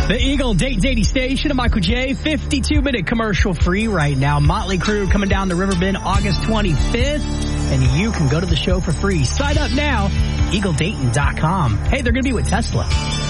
The Eagle Dayton's 80 station of Michael J. 52-minute commercial free right now. Motley Crue coming down the Riverbend August 25th. And you can go to the show for free. Sign up now, EagleDayton.com. Hey, they're going to be with Tesla.